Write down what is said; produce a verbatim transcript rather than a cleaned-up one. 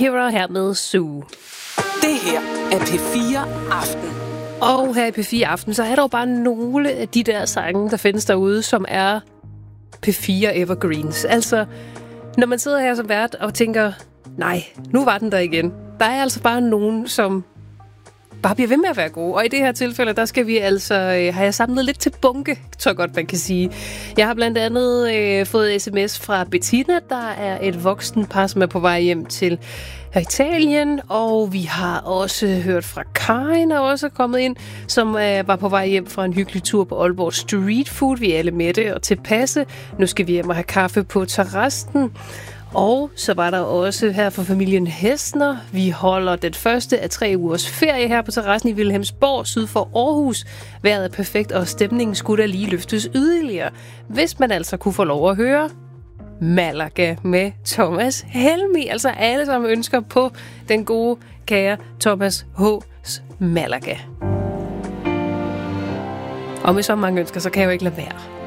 Shakira her med Sue. Det her er P fire Aften. Og her i P fire Aften, så er der jo bare nogle af de der sange, der findes derude, som er P fire Evergreens. Altså, når man sidder her som vært og tænker, nej, nu var den der igen. Der er altså bare nogen, som bare bliver ved med at være gode. Og i det her tilfælde, der skal vi altså, øh, har jeg samlet lidt til bunke, tror jeg godt, man kan sige. Jeg har blandt andet øh, fået sms fra Bettina, der er et voksen par, som er på vej hjem til Italien. Og vi har også hørt fra Karin, der også er kommet ind, som øh, var på vej hjem fra en hyggelig tur på Aalborg Street Food. Vi er alle med det og tilpasse. Nu skal vi hjem og have kaffe på terrassen. Og så var der også her for familien Hesner. Vi holder den første af tre ugers ferie her på terrassen i Vilhelmsborg, syd for Aarhus. Vejret er perfekt, og stemningen skulle da lige løftes yderligere, hvis man altså kunne få lov at høre Malaga med Thomas Helmig. Altså alle sammen ønsker på den gode, kære Thomas H's Malaga. Og med så mange ønsker, så kan jeg jo ikke lade være.